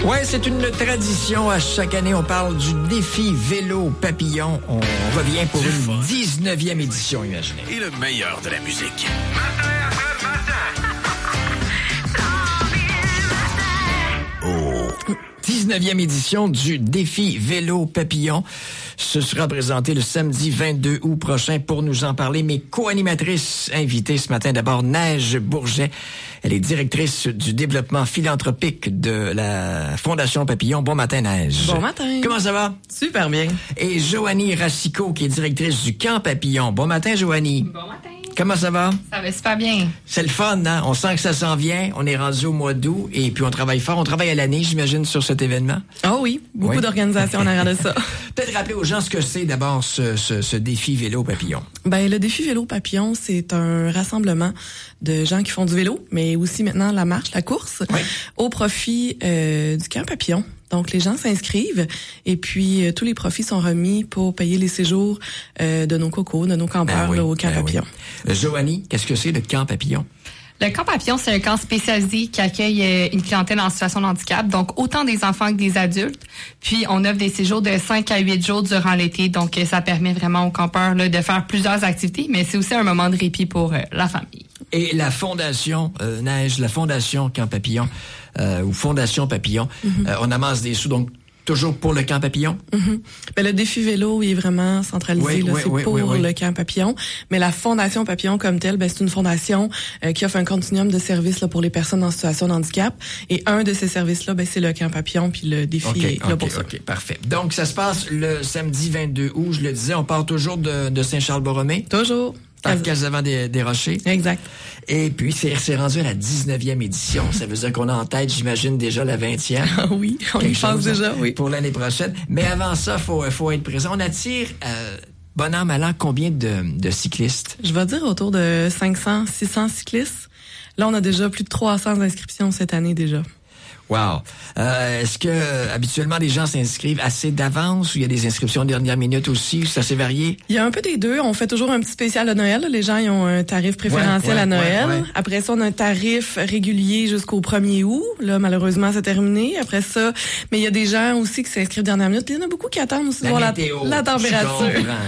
Ouais, c'est une tradition. À chaque année, on parle du défi vélo papillon. On revient pour une 19e édition, imaginez. Et le meilleur de la musique. 19e édition du défi vélo papillon. Ce sera présenté le samedi 22 août prochain. Pour nous en parler, mes co-animatrices invitées ce matin, d'abord Neige Bourget. Elle est directrice du développement philanthropique de la Fondation Papillon. Bon matin, Neige. Bon matin. Comment ça va? Super bien. Et Joanie Racicot, qui est directrice du Camp Papillon. Bon matin, Joanie. Bon matin. Comment ça va? Ça va super bien. C'est le fun, hein? On sent que ça s'en vient. On est rendu au mois d'août et puis on travaille fort. On travaille à l'année, j'imagine, sur cet événement. Oh oui, beaucoup d'organisations en arrière de ça. Peut-être rappeler aux gens ce que c'est d'abord ce défi vélo papillon. Ben, le défi vélo papillon, c'est un rassemblement de gens qui font du vélo, mais aussi maintenant la marche, la course, au profit du Camp Papillon. Donc, les gens s'inscrivent et puis tous les profits sont remis pour payer les séjours de nos cocos, de nos campeurs là, au Camp Papillon. Joanie, qu'est-ce que c'est le Camp Papillon? Le Camp Papillon, c'est un camp spécialisé qui accueille une clientèle en situation de handicap, donc autant des enfants que des adultes. Puis, on offre des séjours de 5 à 8 jours durant l'été, donc ça permet vraiment aux campeurs là, de faire plusieurs activités, mais c'est aussi un moment de répit pour la famille. Et la Fondation Neige, la Fondation Camp Papillon, ou Fondation Papillon, on amasse des sous, donc toujours pour le Camp Papillon? Ben, le défi vélo il est vraiment centralisé, c'est pour le Camp Papillon. Mais la Fondation Papillon comme telle, ben, c'est une fondation qui offre un continuum de services là, pour les personnes en situation de handicap. Et un de ces services-là, ben, c'est le Camp Papillon, puis le défi est là pour ça. OK, parfait. Donc, ça se passe le samedi 22 août, je le disais, on part toujours de Saint-Charles-Borromée? Toujours. Par Casavant des Rochers. Exact. Et puis, c'est rendu à la 19e édition. Ça veut dire qu'on a en tête, j'imagine, déjà la 20e. Ah oui, on y pense déjà, oui. Pour l'année prochaine. Mais avant ça, faut être présent. On attire, bon an, mal an, combien de cyclistes? Je vais dire autour de 500, 600 cyclistes. Là, on a déjà plus de 300 inscriptions cette année déjà. Wow. Est-ce que habituellement les gens s'inscrivent assez d'avance ou il y a des inscriptions de dernière minute aussi? C'est assez varié? Il y a un peu des deux. On fait toujours un petit spécial de Noël. Les gens ils ont un tarif préférentiel à Noël. Après ça, on a un tarif régulier jusqu'au 1er août. Là, malheureusement, c'est terminé. Après ça, mais il y a des gens aussi qui s'inscrivent dernière minute. Il y en a beaucoup qui attendent aussi de voir la température.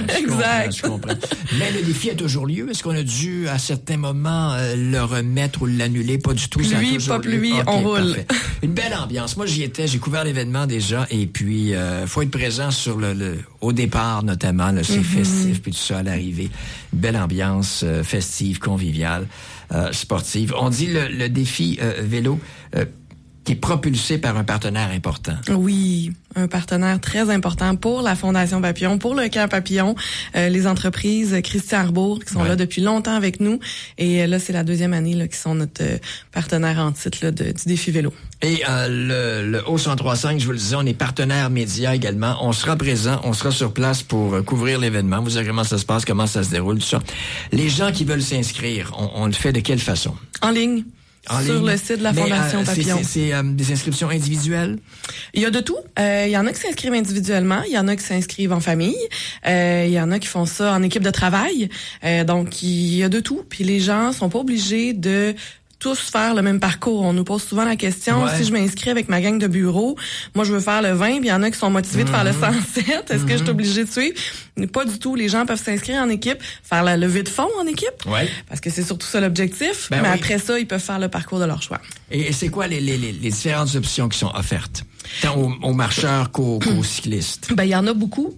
Je comprends. Mais le défi a toujours lieu. Est-ce qu'on a dû, à certains moments, le remettre ou l'annuler? Pas du tout. Pluie, pas pluie, on roule. Parfait. Une belle ambiance. Moi, j'y étais, j'ai couvert l'événement déjà, et puis faut être présent sur au départ notamment. Là, c'est festif, puis tout ça à l'arrivée. Une belle ambiance festive, conviviale, sportive. On dit le défi vélo qui est propulsé par un partenaire important. Oui, un partenaire très important pour la Fondation Papillon, pour le Camp Papillon, les entreprises Christian Arbour qui sont là depuis longtemps avec nous. Et là, c'est la 2e année là, qui sont notre partenaire en titre là, du défi vélo. Et le O1035, je vous le disais, on est partenaire média également. On sera présent, on sera sur place pour couvrir l'événement. Vous savez comment ça se passe, comment ça se déroule, tout ça. Les gens qui veulent s'inscrire, on le fait de quelle façon? En ligne. Sur le site de la Fondation Papillon. C'est des inscriptions individuelles? Il y a de tout. Il y en a qui s'inscrivent individuellement, il y en a qui s'inscrivent en famille, il y en a qui font ça en équipe de travail. Donc, il y a de tout. Puis les gens sont pas obligés de tous faire le même parcours. On nous pose souvent la question, si je m'inscris avec ma gang de bureau, moi je veux faire le 20, puis il y en a qui sont motivés de faire le 107. Est-ce que je suis obligée de suivre? Pas du tout. Les gens peuvent s'inscrire en équipe, faire la levée de fonds en équipe, parce que c'est surtout ça l'objectif. Mais après ça, ils peuvent faire le parcours de leur choix. Et c'est quoi les différentes options qui sont offertes? Tant aux marcheurs qu'aux cyclistes. Ben, il y en a beaucoup.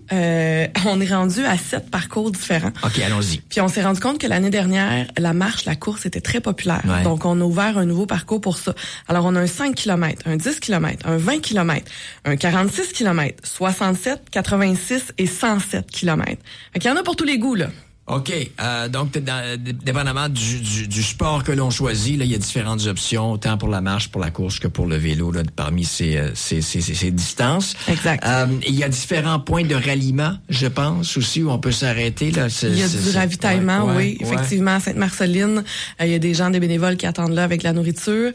On est rendu à 7 parcours différents. OK, allons-y. Puis on s'est rendu compte que l'année dernière, la marche, la course était très populaire. Donc, on a ouvert un nouveau parcours pour ça. Alors, on a un 5 km, un 10 km, un 20 km, un 46 km, 67, 86 et 107 km. Fait qu'il y en a pour tous les goûts, là. OK. Donc, dépendamment du sport que l'on choisit, là, il y a différentes options, tant pour la marche, pour la course que pour le vélo, là, parmi ces distances. Exact. Il y a différents points de ralliement, je pense, aussi, où on peut s'arrêter, là. Il y a du ravitaillement, effectivement, à Sainte-Marceline. Il y a des gens, des bénévoles qui attendent là avec la nourriture,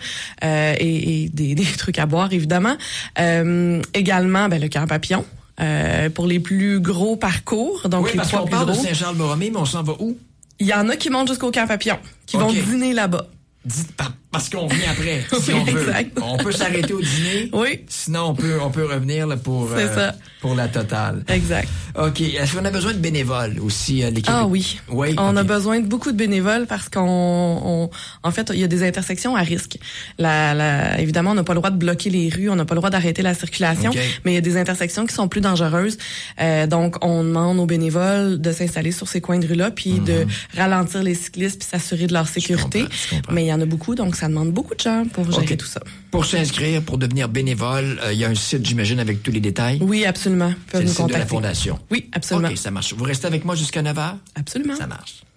et des trucs à boire, évidemment. Également, le Camp Papillon. Pour les plus gros parcours, donc les 3 plus gros. Oui, parce qu'on parle de Saint-Charles-Borromée, mais on s'en va où? Il y en a qui montent jusqu'au Camp Papillon, qui vont dîner là-bas. parce qu'on revient après, si Oui, on veut. exact. On peut s'arrêter au dîner. Oui. Sinon, on peut revenir là, pour la totale. Exact. OK. Est-ce qu'on a besoin de bénévoles aussi, l'équipe? Ah oui. Oui. On a OK. besoin de beaucoup de bénévoles parce en fait, il y a des intersections à risque. Évidemment, on n'a pas le droit de bloquer les rues, on n'a pas le droit d'arrêter la circulation, OK. mais il y a des intersections qui sont plus dangereuses. Donc, on demande aux bénévoles de s'installer sur ces coins de rue-là, puis de ralentir les cyclistes, puis s'assurer de leur sécurité. Je comprends. Mais il y en a beaucoup, donc ça demande beaucoup de gens pour gérer tout ça. Pour s'inscrire, pour devenir bénévole, il y a un site, j'imagine, avec tous les détails. Oui, absolument. Ils C'est peuvent le nous site de la contacter. Fondation. Oui, absolument. OK, ça marche. Vous restez avec moi jusqu'à 9h? Absolument. Ça marche.